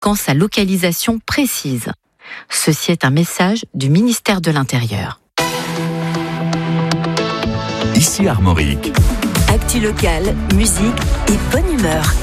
marquant sa localisation précise. Ceci est un message du ministère de l'Intérieur. Ici Armorique. Actu locale, musique et bonne humeur.